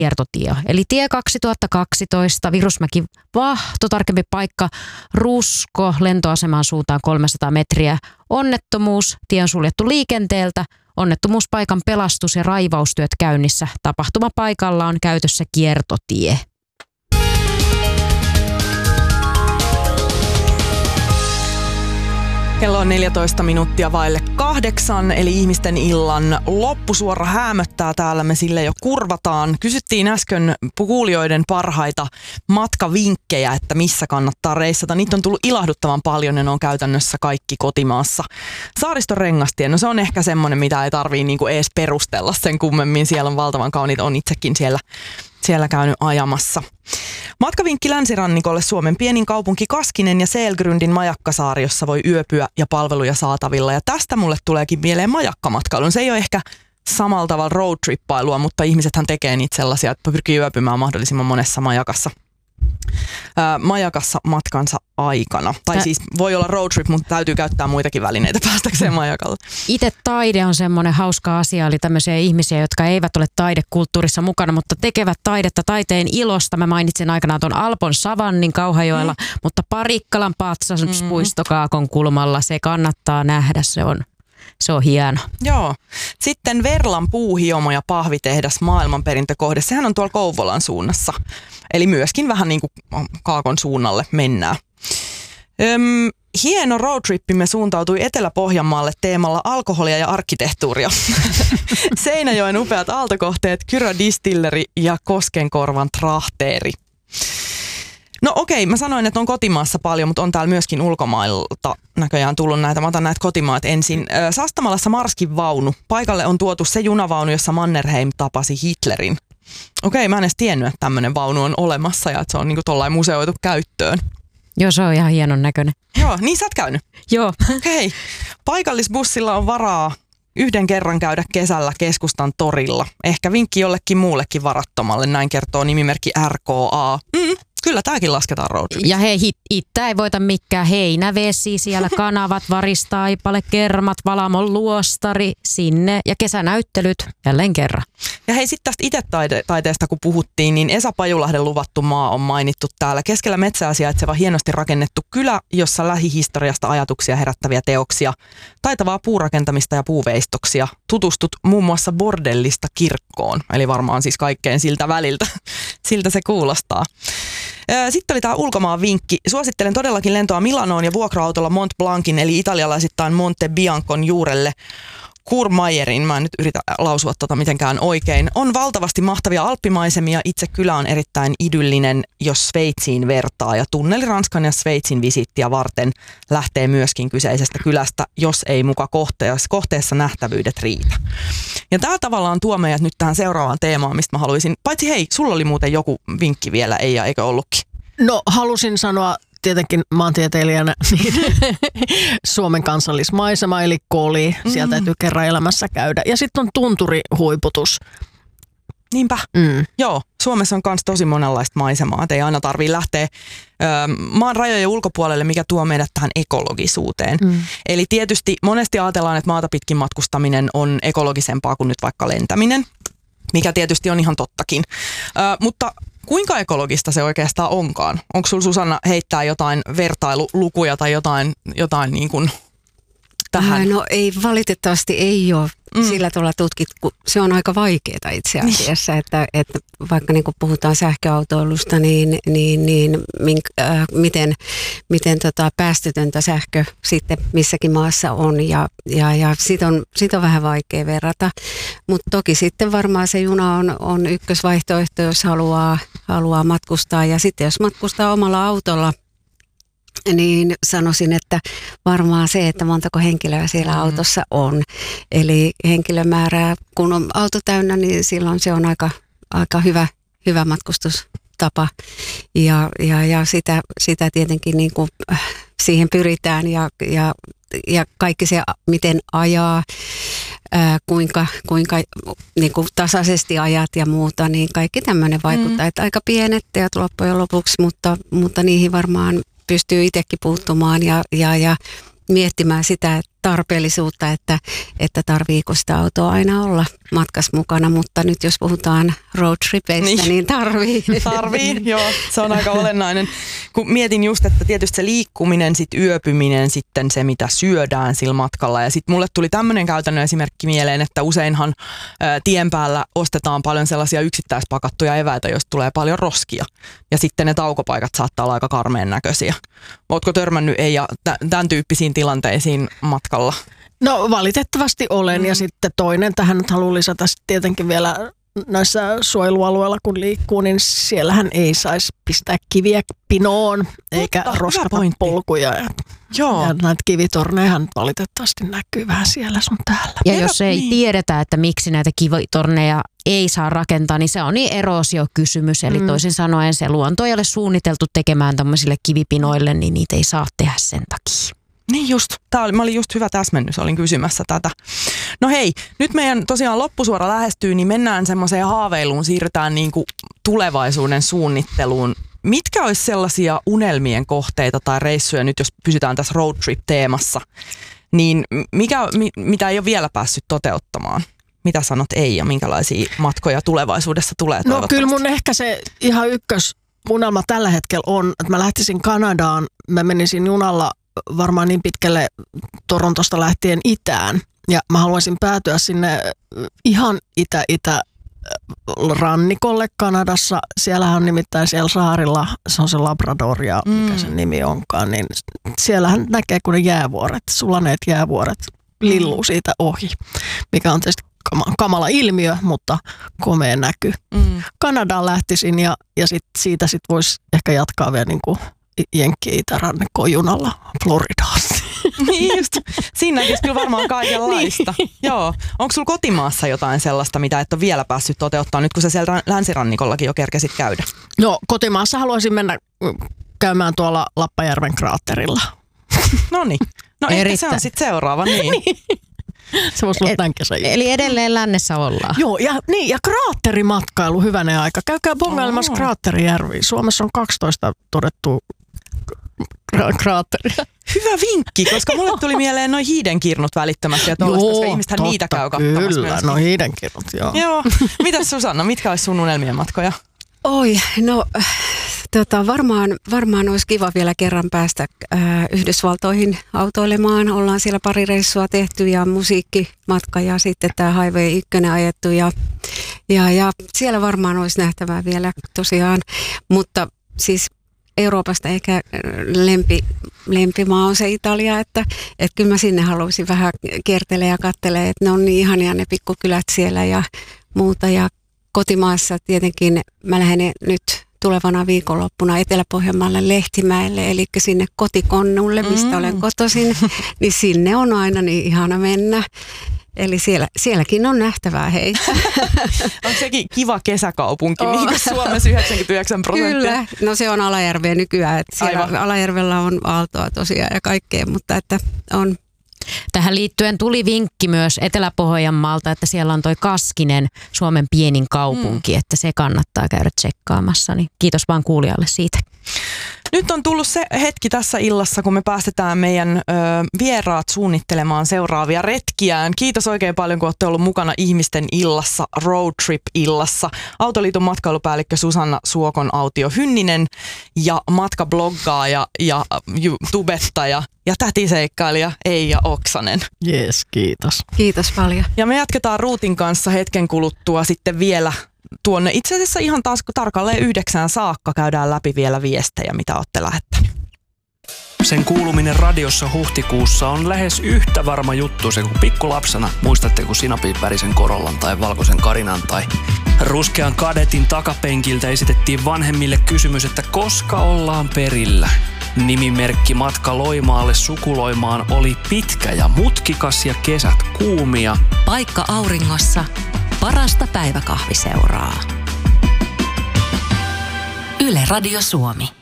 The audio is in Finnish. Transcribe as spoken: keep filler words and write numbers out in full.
kiertotie. Eli tie kaksituhattakaksitoista, Virusmäki Vahto, tarkempi paikka, Rusko, lentoaseman suuntaan kolmesataa metriä. Onnettomuus, tie on suljettu liikenteeltä. Onnettomuuspaikan pelastus- ja raivaustyöt käynnissä. Tapahtumapaikalla on käytössä kiertotie. Kello on neljätoista minuuttia vaille kahdeksan, eli ihmisten illan loppusuora häämöttää täällä, me sille jo kurvataan. Kysyttiin äsken kuulijoiden parhaita matkavinkkejä, että missä kannattaa reissata. Niitä on tullut ilahduttavan paljon ja ne on käytännössä kaikki kotimaassa. Saariston rengastie, no se on ehkä semmoinen, mitä ei tarvii niinku edes perustella sen kummemmin. Siellä on valtavan kauniit, on itsekin siellä, siellä käynyt ajamassa. Matkavinkki länsirannikolle, Suomen pienin kaupunki Kaskinen ja Selgrundin majakkasaari, jossa voi yöpyä ja palveluja saatavilla. Ja tästä mulle tuleekin mieleen majakkamatkailu. Se ei ole ehkä samalla tavalla roadtrippailua, mutta ihmisethän tekee niitä sellaisia, että pyrkii yöpymään mahdollisimman monessa majakassa. Ää, majakassa matkansa aikana. Tai Tä... siis voi olla roadtrip, mutta täytyy käyttää muitakin välineitä päästäkseen majakalle. Itse taide on semmoinen hauska asia, eli tämmöisiä ihmisiä, jotka eivät ole taidekulttuurissa mukana, mutta tekevät taidetta taiteen ilosta. Mä mainitsin aikanaan tuon Alpon Savannin Kauhajoella, mm. mutta Parikkalan patsaspuisto Kaakon kulmalla, se kannattaa nähdä, se on, se on hieno. Joo. Sitten Verlan puuhiomo ja pahvitehdas maailmanperintökohde, sehän on tuolla Kouvolan suunnassa. Eli myöskin vähän niin kuin Kaakon suunnalle mennään. Öm, hieno roadtrippimme suuntautui Etelä-Pohjanmaalle teemalla alkoholia ja arkkitehtuuria. Seinäjoen upeat aaltokohteet, Kyrö Distilleri ja Koskenkorvan Trahteeri. No okei, mä sanoin, että on kotimaassa paljon, mutta on täällä myöskin ulkomailta näköjään tullut näitä. Mä otan näitä kotimaat ensin. Sastamalassa Marskin vaunu. Paikalle on tuotu se junavaunu, jossa Mannerheim tapasi Hitlerin. Okei, mä en edes tiennyt, että tämmöinen vaunu on olemassa ja että se on niinku tollain museoitu käyttöön. Joo, se on ihan hienon näköinen. Joo, niin sä oot käynyt? Joo. Okei. Paikallisbussilla on varaa yhden kerran käydä kesällä keskustan torilla. Ehkä vinkki jollekin muullekin varattomalle, näin kertoo nimimerkki R K A. Mm, kyllä tääkin lasketaan roadtripiksi. Ja hei, hit, ittä ei voita mikään heinävesi, siellä kanavat, varistaipale, kermat, Valamon luostari, sinne ja kesänäyttelyt jälleen kerran. Ja hei, sitten tästä itetaiteesta kun puhuttiin, niin Esa Pajulahden luvattu maa on mainittu täällä. Keskellä metsää sijaitseva hienosti rakennettu kylä, jossa lähihistoriasta ajatuksia herättäviä teoksia, taitavaa puurakentamista ja puuveistoksia. Tutustut muun muassa bordellista kirkkoon, eli varmaan siis kaikkeen siltä väliltä. Siltä se kuulostaa. Sitten oli tämä ulkomaan vinkki. Suosittelen todellakin lentoa Milanoon ja vuokra-autolla Mont Blancin, eli italialaisittain Monte Biancon juurelle. Kurmajerin, mä en nyt yritä lausua tota mitenkään oikein. On valtavasti mahtavia alppimaisemia. Itse kylä on erittäin idyllinen, jos Sveitsiin vertaa. Ja tunneli Ranskan ja Sveitsin visittiä varten lähtee myöskin kyseisestä kylästä, jos ei muka kohteessa, kohteessa nähtävyydet riitä. Ja tämä tavallaan tuo meidät nyt tähän seuraavaan teemaan, mistä mä haluaisin. Paitsi hei, sulla oli muuten joku vinkki vielä, ei ja eikö ollutkin? No halusin sanoa tietenkin maantieteilijänä niin Suomen kansallismaisema eli Koli. Siellä mm. täytyy kerran elämässä käydä. Ja sitten on tunturihuiputus. Niinpä. Mm. Joo, Suomessa on myös tosi monenlaista maisemaa. Ei aina tarvitse lähteä ö, maan rajojen ulkopuolelle, mikä tuo meidät tähän ekologisuuteen. Mm. Eli tietysti monesti ajatellaan, että maata pitkin matkustaminen on ekologisempaa kuin nyt vaikka lentäminen, mikä tietysti on ihan tottakin. Ö, mutta kuinka ekologista se oikeastaan onkaan? Onko sulla, Susanna, heittää jotain vertailulukuja tai jotain, jotain niin kuin tähän? No ei, valitettavasti ei ole mm. sillä tavalla tutkittu. Se on aika vaikeaa itse asiassa, että, että vaikka niin kuin puhutaan sähköautoilusta, niin, niin, niin mink, äh, miten, miten tota päästötöntä sähkö sitten missäkin maassa on ja, ja, ja sit on, sit on vähän vaikea verrata. Mutta toki sitten varmaan se juna on, on ykkösvaihtoehto, jos haluaa, haluaa matkustaa ja sitten jos matkustaa omalla autolla, niin sanoisin, että varmaan se, että montako henkilöä siellä mm. autossa on. Eli henkilömäärää, kun on auto täynnä, niin silloin se on aika, aika hyvä, hyvä matkustustapa. Ja, ja, ja sitä, sitä tietenkin niin kuin siihen pyritään ja, ja, ja kaikki se, miten ajaa, ää, kuinka, kuinka niin kuin tasaisesti ajat ja muuta, niin kaikki tämmöinen vaikuttaa. Mm. Että aika pienet teot loppujen lopuksi, mutta, mutta niihin varmaan pystyy itsekin puuttumaan ja, ja, ja miettimään sitä, että tarpeellisuutta, että, että tarviiko sitä autoa aina olla matkas mukana, mutta nyt jos puhutaan roadtripeistä, niin, niin tarvii. Tarvii, joo, se on aika olennainen. Kun mietin just, että tietysti se liikkuminen, sit yöpyminen, sitten se mitä syödään sillä matkalla ja sitten mulle tuli tämmöinen käytännön esimerkki mieleen, että useinhan ä, tien päällä ostetaan paljon sellaisia yksittäispakattuja eväitä, joista tulee paljon roskia ja sitten ne taukopaikat saattaa olla aika karmeen näköisiä. Ootko törmännyt Eija tämän tyyppisiin tilanteisiin matkalla? No valitettavasti olen mm. ja sitten toinen tähän nyt haluan lisätä tietenkin vielä näissä suojelualueilla kun liikkuu, niin siellähän ei saisi pistää kiviä pinoon eikä Totta, roskata polkuja. Ja, Joo. ja näitä kivitornejahan valitettavasti näkyy vähän siellä sun täällä. Ja jos ei niin. tiedetä, että miksi näitä kivitorneja ei saa rakentaa, niin se on niin eroosiokysymys. Eli mm. toisin sanoen se luonto ei ole suunniteltu tekemään tämmöisille kivipinoille, niin niitä ei saa tehdä sen takia. Niin just. Tämä oli, mä olin just hyvä täsmennys, olin kysymässä tätä. No hei, nyt meidän tosiaan loppusuora lähestyy, niin mennään semmoiseen haaveiluun, siirrytään niin kuin tulevaisuuden suunnitteluun. Mitkä olisi sellaisia unelmien kohteita tai reissuja nyt, jos pysytään tässä road trip-teemassa, niin mikä, mitä ei ole vielä päässyt toteuttamaan? Mitä sanot Eija, minkälaisia matkoja tulevaisuudessa tulee toivottavasti? No kyllä mun ehkä se ihan ykkös unelma tällä hetkellä on, että mä lähtisin Kanadaan, mä menisin junalla varmaan niin pitkälle Torontosta lähtien itään. Ja mä haluaisin päätyä sinne ihan itä-itä rannikolle Kanadassa. Siellähän on nimittäin siellä saarilla, se on se Labrador ja mikä sen nimi onkaan, niin siellähän näkee kun ne jäävuoret, sulaneet jäävuoret lilluu siitä ohi, mikä on tietysti kamala ilmiö, mutta komea näky. Mm. Kanadaan lähtisin ja, ja sit siitä sit voisi ehkä jatkaa vielä niin kuin Jenkki-itärannikkoon junalla Floridaan. Niin just. Siinä näkisi kyllä varmaan kaikenlaista. Niin. Joo. Onko sulla kotimaassa jotain sellaista, mitä et ole vielä päässyt toteuttaa, nyt kun sä siellä länsirannikollakin jo kerkesit käydä? No kotimaassa haluaisin mennä käymään tuolla Lappajärven kraatterilla. Noniin. No ehkä se on sitten seuraava. Niin. Niin. Se voisi olla tämän kesän. Eli edelleen lännessä ollaan. Joo, ja, niin, ja kraatterimatkailu hyvänä aika. Käykää bongailemassa kraatterijärviä. Suomessa on kaksitoista todettu kra- kraatteria. Hyvä vinkki, koska mulle tuli mieleen noin hiidenkirnut välittömästi, ja tollaista, koska ihmisethän niitä käy katsomassa kyllä, myöskin. no hiidenkirnut, joo. Joo. Mitäs Susanna, mitkä olisi sun unelmien matkoja? Oi, no tota, varmaan, varmaan olisi kiva vielä kerran päästä äh, Yhdysvaltoihin autoilemaan. Ollaan siellä pari reissua tehty ja musiikkimatka ja sitten tämä Highway yksi ajettu ja, ja, ja siellä varmaan olisi nähtävää vielä tosiaan, mutta siis Euroopasta ehkä lempi, lempimaa on se Italia, että, että kyllä mä sinne haluaisin vähän kiertele ja katsele, että ne on niin ihania ne pikkukylät siellä ja muuta ja kotimaassa tietenkin mä lähden nyt tulevana viikonloppuna Etelä-Pohjanmaalle Lehtimäelle, eli sinne kotikonnulle, mistä mm. olen kotoisin, niin sinne on aina niin ihana mennä. Eli siellä, sielläkin on nähtävää, hei. Onko sekin kiva kesäkaupunki, oh. niin kuin Suomessa yhdeksänkymmentäyhdeksän prosenttia? Kyllä, no se on Alajärveä nykyään, että siellä Aivan. Alajärvellä on aaltoa tosiaan ja kaikkea, mutta että on. Tähän liittyen tuli vinkki myös Etelä-Pohjanmaalta, että siellä on toi Kaskinen, Suomen pienin kaupunki, mm. että se kannattaa käydä tsekkaamassa. Niin kiitos vaan kuulijalle siitä. Nyt on tullut se hetki tässä illassa, kun me päästetään meidän ö, vieraat suunnittelemaan seuraavia retkiään. Kiitos oikein paljon, kun olette ollut mukana ihmisten illassa, Road Trip-illassa. Autoliiton matkailupäällikkö Susanna Suokon-Autio-Hynninen ja matkabloggaaja ja tubettaja ja tätiseikkailija Eija Oksanen. Jees, kiitos. Kiitos paljon. Ja me jatketaan Ruutin kanssa hetken kuluttua sitten vielä tuonne itse asiassa ihan taas tarkalleen yhdeksään saakka käydään läpi vielä viestejä, mitä olette lähettäneet. Sen kuuluminen radiossa huhtikuussa on lähes yhtä varma juttu se kuin pikkulapsena. Muistatteko sinapin värisen Corollan tai valkoisen Karinan tai ruskean Kadetin takapenkiltä esitettiin vanhemmille kysymys, että koska ollaan perillä. Nimimerkki matka Loimaalle sukuloimaan oli pitkä ja mutkikas ja kesät kuumia. Paikka auringossa, parasta päiväkahviseuraa. Yle Radio Suomi.